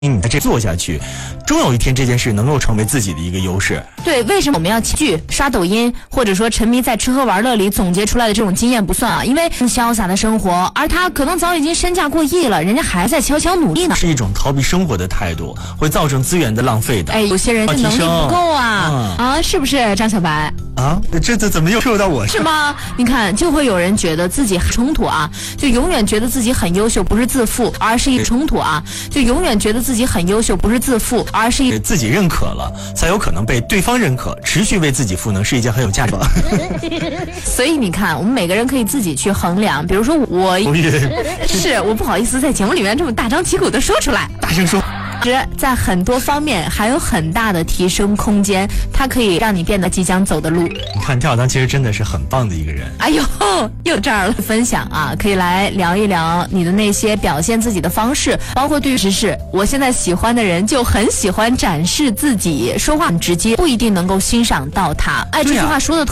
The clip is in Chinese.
你在这做下去，终有一天这件事能够成为自己的一个优势。 对，为什么我们要去刷抖音，或者说沉迷在吃喝玩乐里总结出来的这种经验不算啊？因为潇洒的生活，而他可能早已经身价过亿了，人家还在悄悄努力呢。 是一种逃避生活的态度，会造成资源的浪费的。 哎，有些人的能力不够啊，是不是张小白？ 啊，这怎么又说到我？ 是吗？你看，就会有人觉得自己很冲突啊，就永远觉得自己很优秀，不是自负，而是一冲突啊，就永远觉得自己很优秀，不是自负，而是自己认可了，才有可能被对方认可，持续为自己赋能，是一件很有价值的。 所以你看，我们每个人可以自己去衡量。比如说我不好意思在节目里面这么大张旗鼓的说出来， 大声说。 在很多方面还有很大的提升空间，它可以让你变得即将走的路。 你看跳堂其实真的是很棒的一个人。 哎呦，又这儿了，分享啊，可以来聊一聊你的那些表现自己的方式，包括对于时事。我现在喜欢的人就很喜欢展示自己，说话很直接，不一定能够欣赏到他。哎，这句话说的